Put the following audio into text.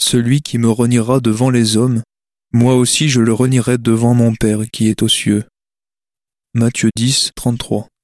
celui qui me reniera devant les hommes, moi aussi je le renierai devant mon Père qui est aux cieux. Matthieu 10, 33.